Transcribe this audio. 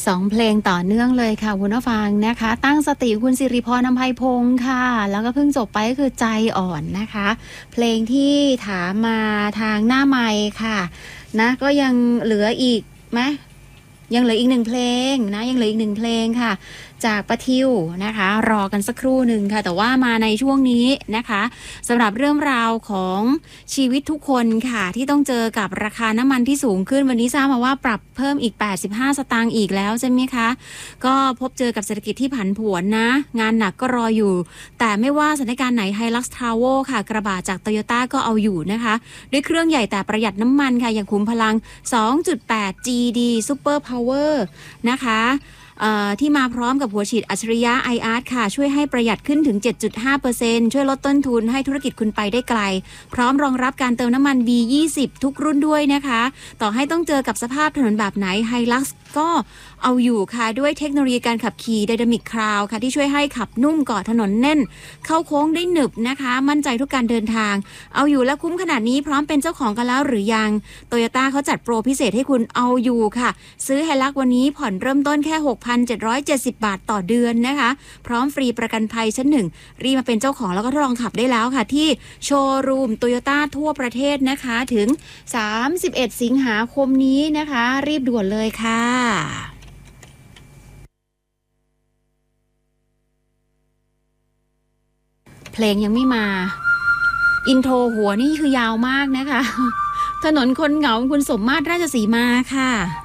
2 เพลงต่อเนื่องเลยค่ะคุณผู้ฟังนะคะตั้งสติคุณสิริพร อำไพพงค์ค่ะแล้วก็เพิ่งจบไปก็คือใจอ่อนนะคะเพลงที่ถามมาทางหน้าไมค์ค่ะนะก็ยังเหลืออีกไหมยังเหลืออีก1 เพลงนะยังเหลืออีก1 เพลงค่ะจากป้าทิวนะคะรอกันสักครู่หนึ่งค่ะแต่ว่ามาในช่วงนี้นะคะสำหรับเรื่องราวของชีวิตทุกคนค่ะที่ต้องเจอกับราคาน้ำมันที่สูงขึ้นวันนี้ทราบมาว่าปรับเพิ่มอีก85 สตางค์อีกแล้วใช่ไหมคะก็พบเจอกับเศรษฐกิจที่ผันผวนนะงานหนักก็รออยู่แต่ไม่ว่าสถานการณ์ไหน Hilux Travo ค่ะกระบะจาก Toyota ก็เอาอยู่นะคะด้วยเครื่องใหญ่แต่ประหยัดน้ำมันค่ะอย่างคุ้มพลัง 2.8 GD Super Power นะคะที่มาพร้อมกับหัวฉีดอัจฉริยะ iArt ค่ะช่วยให้ประหยัดขึ้นถึง 7.5% ช่วยลดต้นทุนให้ธุรกิจคุณไปได้ไกลพร้อมรองรับการเติมน้ำมัน B20 ทุกรุ่นด้วยนะคะต่อให้ต้องเจอกับสภาพถนนแบบไหน Hilux ก็เอาอยู่ค่ะด้วยเทคโนโลยีการขับขี่ Dynamic Cloud ค่ะที่ช่วยให้ขับนุ่มเกาะถนนแน่นเข้าโค้งได้หนึบนะคะมั่นใจทุกการเดินทางเอาอยู่และคุ้มขนาดนี้พร้อมเป็นเจ้าของกันแล้วหรือยัง Toyota เขาจัดโปรพิเศษให้คุณเอาอยู่ค่ะซื้อ Hilux วันนี้ผ่อนเริ่มต้นแค่6,770 บาทต่อเดือนนะคะพร้อมฟรีประกันภัยชั้น1รีบมาเป็นเจ้าของแล้วก็ทดลองขับได้แล้วค่ะที่โชว์รูม Toyota ทั่วประเทศนะคะถึง31 สิงหาคมนี้นะคะรีบด่วนเลยค่ะเพลงยังไม่มาอินโทรหัวนี่คือยาวมากนะคะถนนคนเหงาคุณสมมาตรราชสีมาค่ะ